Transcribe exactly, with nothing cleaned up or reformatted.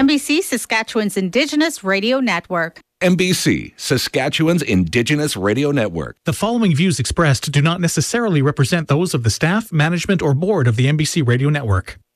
N B C, Saskatchewan's Indigenous Radio Network. N B C, Saskatchewan's Indigenous Radio Network. The following views expressed do not necessarily represent those of the staff, management, or board of the N B C Radio Network.